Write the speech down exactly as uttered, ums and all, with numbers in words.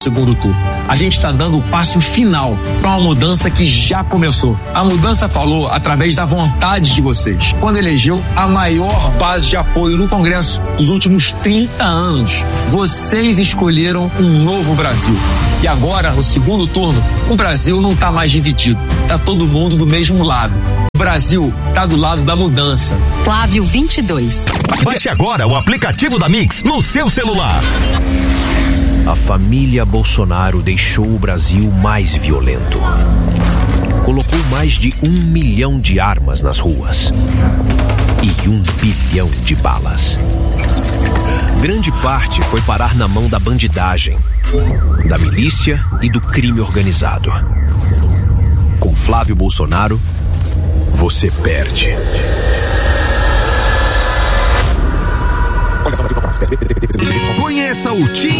segundo turno. A gente está dando o passo final para uma mudança que já começou. A mudança falou através da vontade de vocês, quando elegeu a maior base de apoio no Congresso dos últimos trinta anos. Vocês escolheram um novo Brasil. E agora, no segundo turno, o Brasil não está mais dividido. Está todo mundo do mesmo lado. O Brasil está do lado da mudança. Flávio vinte e dois. Baixe agora o aplicativo da Mix no seu celular. A família Bolsonaro deixou o Brasil mais violento. Colocou mais de um milhão de armas nas ruas e um bilhão de balas. Grande parte foi parar na mão da bandidagem, da milícia e do crime organizado. Com Flávio Bolsonaro, você perde. Conheça o time